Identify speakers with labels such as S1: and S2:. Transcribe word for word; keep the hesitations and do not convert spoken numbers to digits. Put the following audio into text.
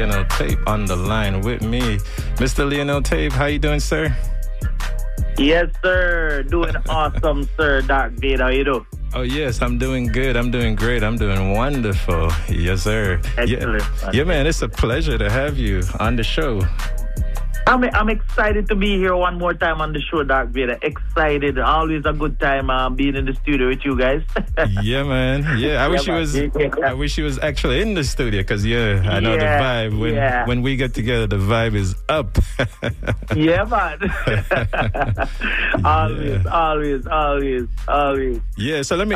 S1: Lionel Tape on the line with me. Mister Lionel Tape, how you doing, sir?
S2: Yes, sir. Doing awesome, sir. Dark Vader, how you do?
S1: Oh, yes, I'm doing good. I'm doing great. I'm doing wonderful. Yes, sir.
S2: Excellent.
S1: Yeah, yeah man, it's a pleasure to have you on the show.
S2: I'm I'm excited to be here one more time on the show, Dark Vader. Excited. Always a good time uh, being in the studio with you guys.
S1: Yeah, man. Yeah, I wish
S2: yeah,
S1: you was.
S2: yeah.
S1: I wish you was actually in the studio because yeah, I know
S2: yeah,
S1: the vibe. When
S2: yeah.
S1: when we get together, the vibe is up.
S2: Yeah, man. always,
S1: yeah.
S2: always, always, always.
S1: Yeah. So let me